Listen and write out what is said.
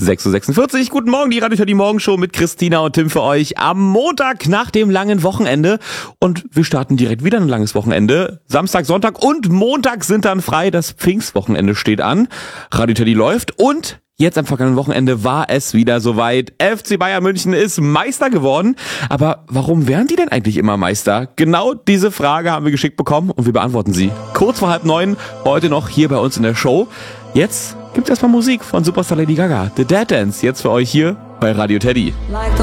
6:46 Uhr. Guten Morgen, die Radio Teddy Morgenshow mit Christina und Tim für euch am Montag nach dem langen Wochenende. Und wir starten direkt wieder ein langes Wochenende. Samstag, Sonntag und Montag sind dann frei. Das Pfingstwochenende steht an. Radio Teddy läuft und jetzt am vergangenen Wochenende war es wieder soweit. FC Bayern München ist Meister geworden. Aber warum wären die denn eigentlich immer Meister? Genau diese Frage haben wir geschickt bekommen und wir beantworten sie kurz vor 8:30 heute noch hier bei uns in der Show. Jetzt gibt's erstmal Musik von Superstar Lady Gaga. The Dead Dance, jetzt für euch hier bei Radio Teddy.